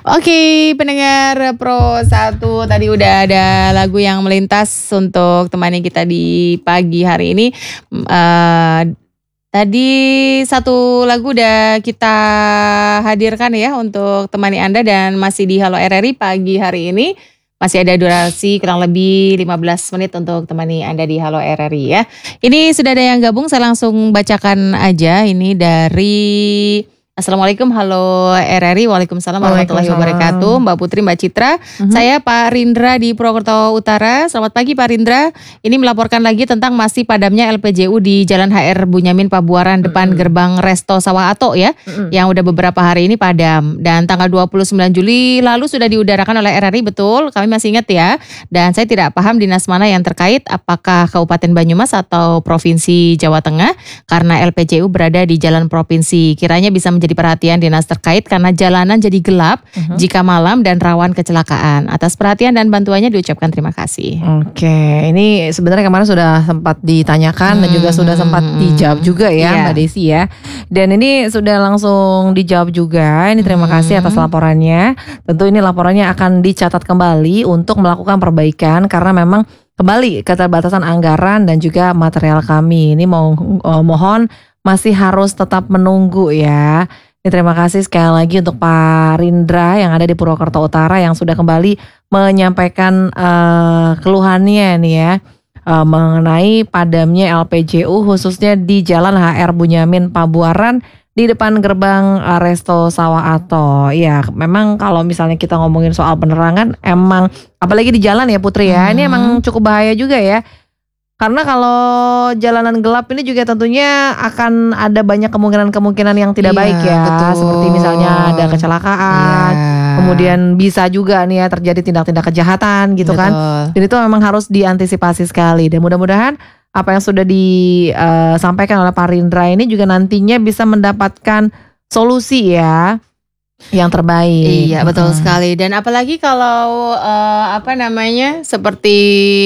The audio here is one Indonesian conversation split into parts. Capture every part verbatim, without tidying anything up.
Oke, pendengar Pro satu, tadi udah ada lagu yang melintas untuk temani kita di pagi hari ini. Uh, tadi satu lagu udah kita hadirkan ya untuk temani Anda dan masih di Halo R R I pagi hari ini. Masih ada durasi kurang lebih lima belas menit untuk temani Anda di Halo R R I ya. Ini sudah ada yang gabung, saya langsung bacakan aja ini dari... Assalamualaikum, halo R R I, waalaikumsalam warahmatullahi wabarakatuh, Mbak Putri, Mbak Citra. Uh-huh. Saya Pak Rindra di Purwokerto Utara. Selamat pagi Pak Rindra. Ini melaporkan lagi tentang masih padamnya L P J U di Jalan H R Bunyamin Pabuaran depan uh-huh. gerbang Resto Sawah Ato ya, uh-huh. yang udah beberapa hari ini padam. Dan tanggal dua puluh sembilan Juli lalu sudah diudarakan oleh R R I, betul, kami masih ingat ya. Dan saya tidak paham dinas mana yang terkait, apakah Kabupaten Banyumas atau Provinsi Jawa Tengah, karena L P J U berada di jalan provinsi. Kiranya bisa menjadi perhatian dinas terkait karena jalanan jadi gelap uh-huh. jika malam dan rawan kecelakaan. Atas perhatian dan bantuannya diucapkan terima kasih. Oke, ini sebenarnya kemarin sudah sempat ditanyakan hmm. dan juga sudah sempat dijawab juga ya yeah. Mbak Desi ya. Dan ini sudah langsung dijawab juga. Ini terima hmm. kasih atas laporannya. Tentu ini laporannya akan dicatat kembali untuk melakukan perbaikan karena memang kembali keterbatasan anggaran dan juga material kami. Ini mau oh, mohon masih harus tetap menunggu ya. Ini terima kasih sekali lagi untuk Pak Rindra yang ada di Purwokerto Utara yang sudah kembali menyampaikan uh, keluhannya nih ya. Uh, mengenai padamnya L P J U khususnya di Jalan H R Bunyamin Pabuaran di depan gerbang uh, Resto Sawah Ato. Ya memang kalau misalnya kita ngomongin soal penerangan emang apalagi di jalan ya Putri ya. Hmm. Ini emang cukup bahaya juga ya. Karena kalau jalanan gelap ini juga tentunya akan ada banyak kemungkinan-kemungkinan yang tidak iya, baik ya. Betul. Seperti misalnya ada kecelakaan, iya. kemudian bisa juga nih ya terjadi tindak-tindak kejahatan gitu betul. Kan. Dan itu memang harus diantisipasi sekali. Dan mudah-mudahan apa yang sudah disampaikan oleh Pak Rindra ini juga nantinya bisa mendapatkan solusi ya. Yang terbaik. Iya betul hmm. sekali. Dan apalagi kalau uh, apa namanya seperti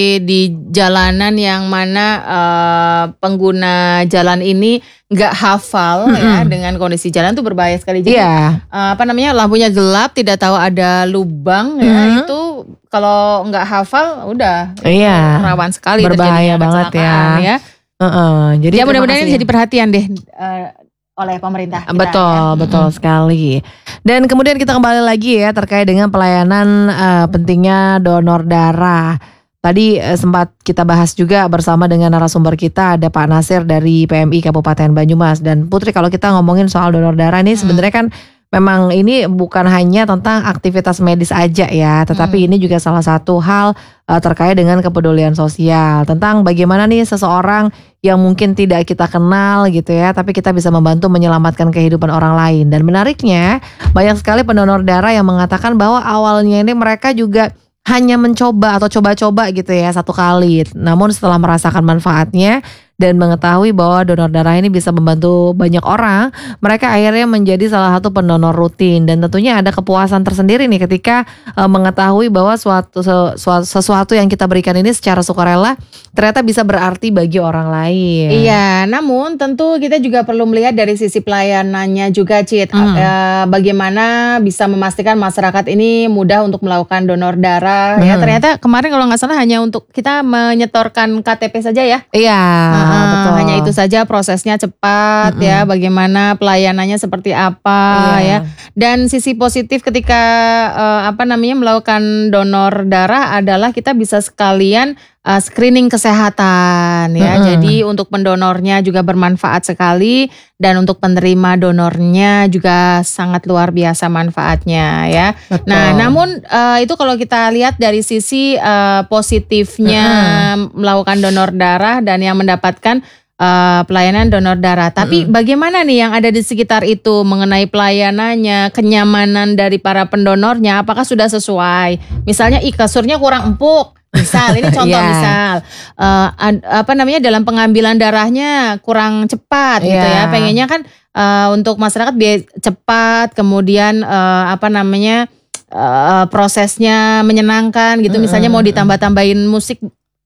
di jalanan yang mana uh, pengguna jalan ini nggak hafal hmm. ya dengan kondisi jalan tuh berbahaya sekali. Jadi yeah. uh, apa namanya lampunya gelap, tidak tahu ada lubang hmm. ya itu kalau nggak hafal udah yeah. rawan sekali berbahaya banget ya. ya. Uh-uh. Jadi ya mudah-mudahan ini jadi perhatian deh. Uh, oleh pemerintah kita, betul ya. betul hmm. sekali. Dan kemudian kita kembali lagi ya terkait dengan pelayanan uh, pentingnya donor darah. Tadi uh, sempat kita bahas juga bersama dengan narasumber kita ada Pak Nasir dari P M I Kabupaten Banyumas. Dan Putri, kalau kita ngomongin soal donor darah ini hmm. sebenarnya kan memang ini bukan hanya tentang aktivitas medis aja ya, tetapi hmm. ini juga salah satu hal uh, terkait dengan kepedulian sosial. Tentang bagaimana nih seseorang yang mungkin tidak kita kenal gitu ya, tapi kita bisa membantu menyelamatkan kehidupan orang lain. Dan menariknya banyak sekali pendonor darah yang mengatakan bahwa awalnya ini mereka juga hanya mencoba atau coba-coba gitu ya satu kali. Namun setelah merasakan manfaatnya dan mengetahui bahwa donor darah ini bisa membantu banyak orang, mereka akhirnya menjadi salah satu pendonor rutin. Dan tentunya ada kepuasan tersendiri nih ketika e, mengetahui bahwa suatu sesuatu, sesuatu yang kita berikan ini secara sukarela ternyata bisa berarti bagi orang lain. Iya, namun tentu kita juga perlu melihat dari sisi pelayanannya juga, Cit. Hmm. E, bagaimana bisa memastikan masyarakat ini mudah untuk melakukan donor darah. Hmm. Ya, ternyata kemarin kalau nggak salah hanya untuk kita menyetorkan K T P saja ya. Iya. Uh, betul. Hanya itu saja, prosesnya cepat mm-hmm. ya, bagaimana pelayanannya seperti apa yeah. ya. Dan sisi positif ketika uh, apa namanya melakukan donor darah adalah kita bisa sekalian uh, screening kesehatan ya. Mm-hmm. Jadi untuk pendonornya juga bermanfaat sekali dan untuk penerima donornya juga sangat luar biasa manfaatnya ya. Betul. Nah, namun uh, itu kalau kita lihat dari sisi uh, positifnya mm-hmm. melakukan donor darah dan yang mendapat kan uh, pelayanan donor darah. Tapi mm-hmm. bagaimana nih yang ada di sekitar itu mengenai pelayanannya, kenyamanan dari para pendonornya, apakah sudah sesuai? Misalnya, ih kasurnya kurang empuk. Misal, ini contoh yeah. misal, uh, ad, apa namanya dalam pengambilan darahnya kurang cepat yeah. gitu ya. Pengennya kan uh, untuk masyarakat biar cepat, kemudian uh, apa namanya uh, prosesnya menyenangkan gitu. Mm-hmm. Misalnya mau ditambah-tambahin musik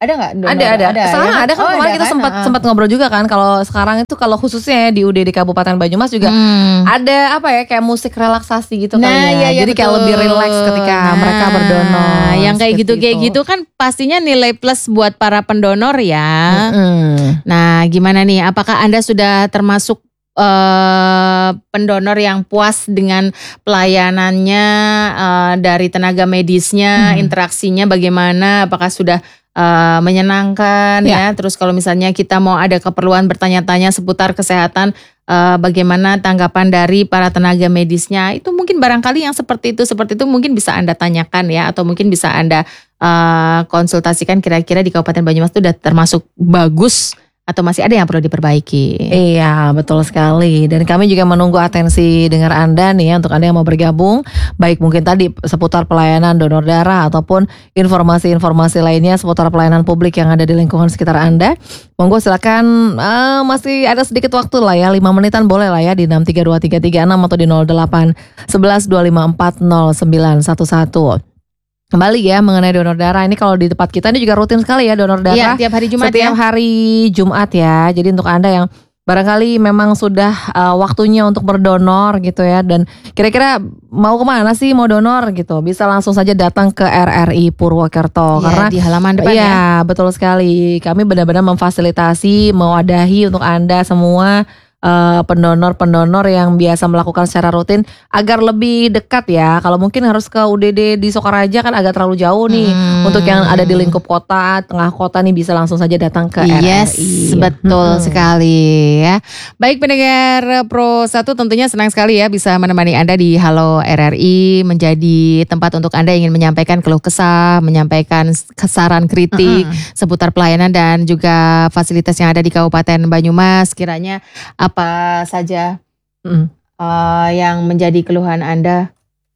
Ada nggak donor? Ada, ada. Ada, Sekarang ya? ada kan, Oh, kemarin ada kita kan? sempat Uh-uh. sempat ngobrol juga kan. Kalau sekarang itu kalau khususnya ya di U D D Kabupaten Banyumas juga Hmm. ada apa ya kayak musik relaksasi gitu Nah, kali ya. iya, iya, Jadi kayak betul. lebih rileks ketika Nah, mereka berdonor. yang kayak gitu seperti kayak itu. gitu kan pastinya nilai plus buat para pendonor ya. Mm-mm. Nah, gimana nih? Apakah Anda sudah termasuk eh, pendonor yang puas dengan pelayanannya eh, dari tenaga medisnya, Hmm. interaksinya bagaimana? Apakah sudah eh, menyenangkan ya? Ya. Terus kalau misalnya kita mau ada keperluan bertanya-tanya seputar kesehatan, eh, bagaimana tanggapan dari para tenaga medisnya? Itu mungkin barangkali yang seperti itu, seperti itu mungkin bisa Anda tanyakan ya, atau mungkin bisa Anda eh, konsultasikan kira-kira di Kabupaten Banyumas itu udah termasuk bagus atau masih ada yang perlu diperbaiki. Iya, betul sekali. Dan kami juga menunggu atensi dengar Anda nih ya, untuk Anda yang mau bergabung, baik mungkin tadi seputar pelayanan donor darah ataupun informasi-informasi lainnya seputar pelayanan publik yang ada di lingkungan sekitar Anda. Monggo silakan, eh, masih ada sedikit waktu lah ya, lima menitan boleh lah ya di enam tiga dua tiga tiga enam atau di nol delapan satu satu dua lima empat nol sembilan satu satu. Kembali ya mengenai donor darah, ini kalau di tempat kita ini juga rutin sekali ya donor darah. Iya, tiap hari Jumat Setiap ya. hari Jumat ya. Jadi untuk Anda yang barangkali memang sudah uh, waktunya untuk berdonor gitu ya, dan kira-kira mau kemana sih mau donor gitu, bisa langsung saja datang ke R R I Purwokerto. Iya, Karena di halaman depan iya, ya. betul sekali. Kami benar-benar memfasilitasi, mewadahi untuk Anda semua Uh, pendonor-pendonor yang biasa melakukan secara rutin agar lebih dekat ya. Kalau mungkin harus ke U D D di Sokaraja kan agak terlalu jauh nih. Hmm. Untuk yang ada di lingkup kota, tengah kota nih bisa langsung saja datang ke Yes, R R I. betul Hmm. sekali ya. Baik pendengar Pro satu, tentunya senang sekali ya bisa menemani Anda di Halo R R I, menjadi tempat untuk Anda yang ingin menyampaikan keluh kesah, menyampaikan saran kritik Mm-mm. seputar pelayanan dan juga fasilitas yang ada di Kabupaten Banyumas. Kiranya apa saja Mm. uh, yang menjadi keluhan Anda?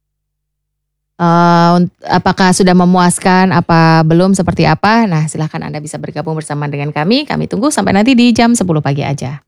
Uh, unt- apakah sudah memuaskan, apa belum, seperti apa? Nah, silahkan Anda bisa bergabung bersama dengan kami. Kami tunggu sampai nanti di jam sepuluh pagi aja.